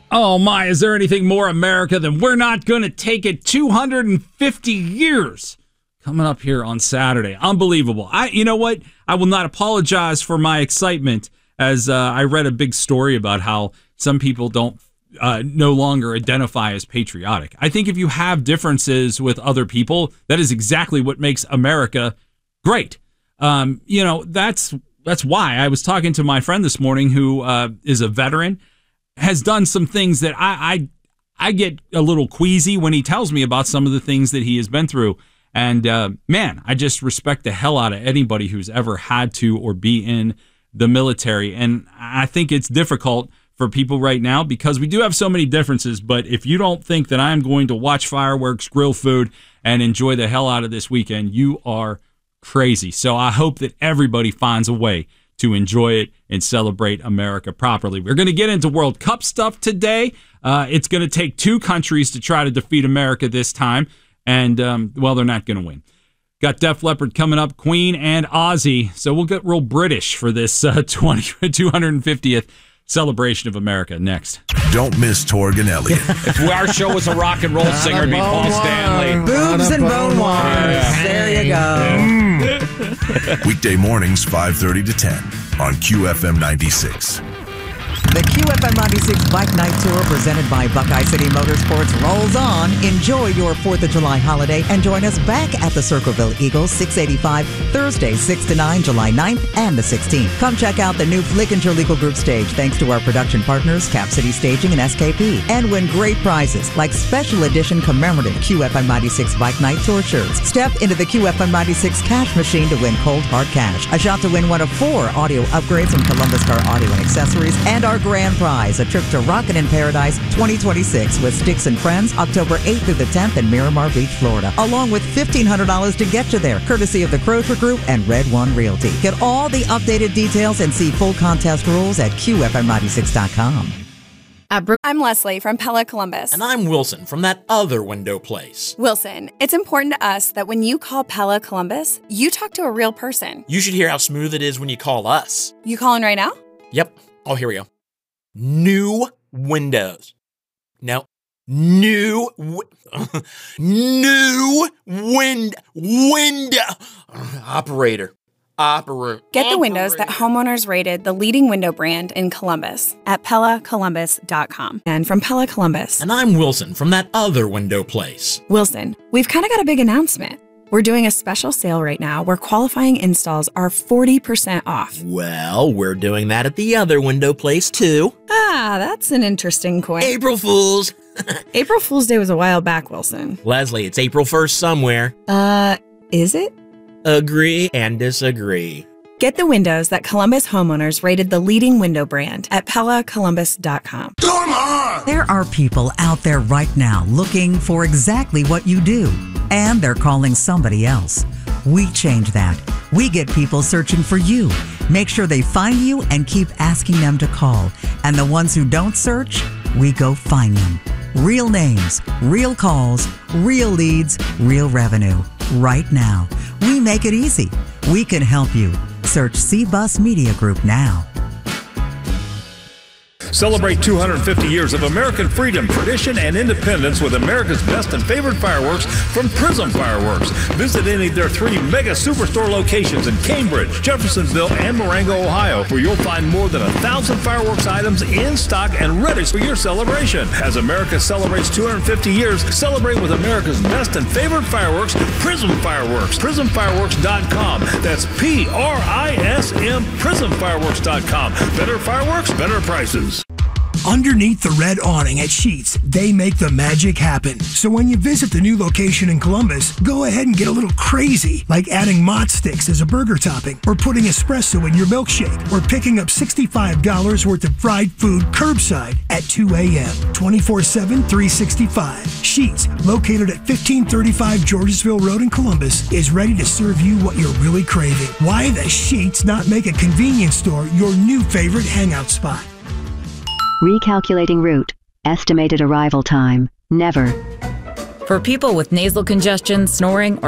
Oh my, is there anything more America than we're not going to take it 250 years coming up here on Saturday? Unbelievable. You know what? I will not apologize for my excitement as I read a big story about how some people don't no longer identify as patriotic. I think if you have differences with other people, that is exactly what makes America great. That's why I was talking to my friend this morning who is a veteran, has done some things that I get a little queasy when he tells me about some of the things that he has been through. And man, I just respect the hell out of anybody who's ever had to or be in the military. And I think it's difficult for people right now because we do have so many differences. But if you don't think that I'm going to watch fireworks, grill food, and enjoy the hell out of this weekend, you are crazy. So I hope that everybody finds a way to enjoy it and celebrate America properly. We're going to get into World Cup stuff today. It's going to take two countries to try to defeat America this time. And, they're not going to win. Got Def Leppard coming up, Queen and Ozzy. So we'll get real British for this 250th celebration of America next. Don't miss Torg and Elliott. If our show was a rock and roll singer, it'd be Paul Stanley. Boobs and bone wires. Yeah. There you go. Weekday mornings, 5:30 to 10 on QFM 96. The QFM 96 Bike Night Tour presented by Buckeye City Motorsports rolls on. Enjoy your 4th of July holiday and join us back at the Circleville Eagles, 685, Thursday, 6 to 9, July 9th and the 16th. Come check out the new Flickinger Legal Group stage thanks to our production partners, Cap City Staging and SKP. And win great prizes like special edition commemorative QFM 96 Bike Night Tour shirts. Step into the QFM 96 cash machine to win cold hard cash. A shot to win one of 4 audio upgrades from Columbus Car Audio and Accessories. And our grand prize, a trip to Rockin' in Paradise 2026 with Sticks and Friends, October 8th through the 10th in Miramar Beach, Florida, along with $1,500 to get you there, courtesy of the Crozier Group and Red One Realty. Get all the updated details and see full contest rules at QFM96.com. I'm Leslie from Pella Columbus. And I'm Wilson from that other window place. Wilson, it's important to us that when you call Pella Columbus, you talk to a real person. You should hear how smooth it is when you call us. You calling right now? Yep. Oh, here we go. New windows. No. New window. Operator. Get the windows that homeowners rated the leading window brand in Columbus at PellaColumbus.com. And from Pella Columbus. And I'm Wilson from that other window place. Wilson, we've kind of got a big announcement. We're doing a special sale right now where qualifying installs are 40% off. Well, we're doing that at the other window place too. Ah, that's an interesting coin. April Fools. April Fool's Day was a while back, Wilson. Leslie, it's April 1st somewhere. Is it? Agree and disagree. Get the windows that Columbus homeowners rated the leading window brand at PellaColumbus.com. Come on! There are people out there right now looking for exactly what you do, and they're calling somebody else. We change that. We get people searching for you. Make sure they find you and keep asking them to call. And the ones who don't search, we go find them. Real names, real calls, real leads, real revenue. Right now. We make it easy. We can help you. Search C-Bus Media Group now. Celebrate 250 years of American freedom, tradition, and independence with America's best and favorite fireworks from Prism Fireworks. Visit any of their 3 mega superstore locations in Cambridge, Jeffersonville, and Marengo, Ohio, where you'll find more than 1,000 fireworks items in stock and ready for your celebration. As America celebrates 250 years, celebrate with America's best and favorite fireworks, Prism Fireworks. PrismFireworks.com. That's PRISM, PrismFireworks.com. Better fireworks, better prices. Underneath the red awning at Sheetz, they make the magic happen. So when you visit the new location in Columbus, go ahead and get a little crazy, like adding Mott Sticks as a burger topping, or putting espresso in your milkshake, or picking up $65 worth of fried food curbside at 2 a.m., 24/7, 365. Sheetz, located at 1535 Georgesville Road in Columbus, is ready to serve you what you're really craving. Why the Sheetz not make a convenience store your new favorite hangout spot? Recalculating route. Estimated arrival time. Never. For people with nasal congestion, snoring, or